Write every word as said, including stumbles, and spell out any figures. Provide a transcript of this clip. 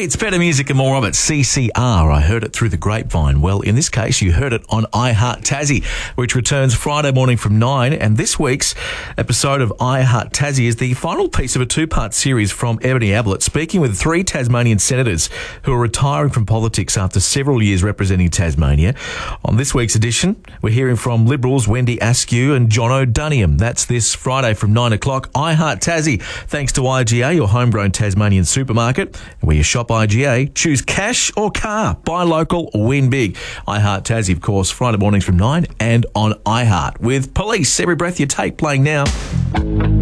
Hey, it's better music and more of it. C C R. I heard it through the grapevine. Well, in this case, you heard it on iHeart Tassie, which returns Friday morning from nine. And this week's episode of iHeart Tassie is the final piece of a two-part series from Ebony Ablett, speaking with three Tasmanian senators who are retiring from politics after several years representing Tasmania. On this week's edition, we're hearing from Liberals Wendy Askew and John O'Duniam. That's this Friday from nine o'clock. iHeart Tassie, thanks to I G A, your homegrown Tasmanian supermarket. Where you shop I G A, choose cash or car. Buy local, win big. iHeart Tassie, of course, Friday mornings from nine and on iHeart. With Police, Every Breath You Take playing now.